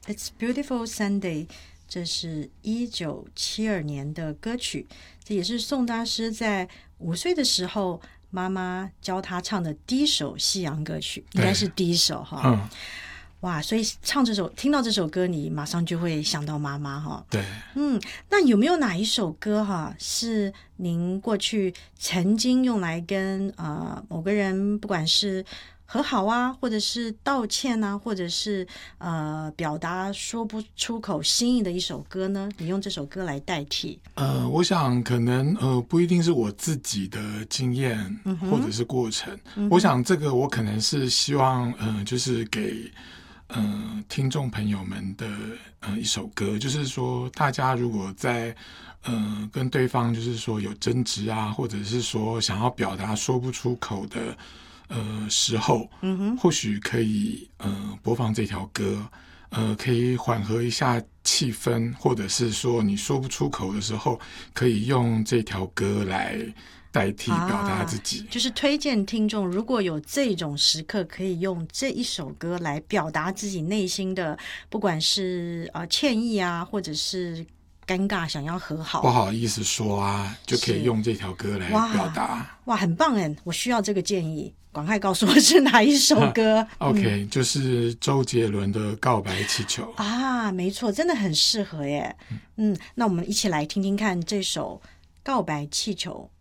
It's Beautiful Sunday， 这是1972年的歌曲，这也是宋大师在5岁的时候妈妈教他唱的第一首西洋歌曲，应该是第一首哈。哇，所以听到这首歌，你马上就会想到妈妈哈。 对， 那有没有哪一首歌哈，是您过去曾经用来跟某个人，不管是和好啊，或者是道歉啊，或者是表达说不出口心意的一首歌呢？你用这首歌来代替？ 我想可能不一定是我自己的经验或者是过程，我想这个我可能是希望就是给听众朋友们的一首歌，就是说大家如果在跟对方就是说有争执啊，或者是说想要表达说不出口的时候，或许可以播放这条歌，可以缓和一下气氛，或者是说你说不出口的时候，可以用这条歌来代替表达自己， 就是推荐听众如果有这种时刻，可以用这一首歌来表达自己内心的，不管是歉意啊，或者是尴尬，想要和好， 不好意思说啊，就可以用这条歌来表达。 哇，很棒哎！我需要这个建议，赶快告诉我是哪一首歌。 OK，就是周杰伦的《告白气球》 啊，没错，真的很适合耶。那我们一起来听听看这首《告白气球》。